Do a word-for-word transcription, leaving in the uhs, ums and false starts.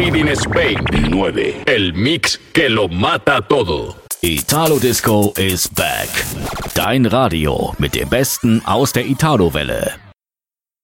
Made in Spain nueve. El mix que lo mata todo. Italo Disco is back. Dein Radio mit dem Besten aus der Italo-Welle.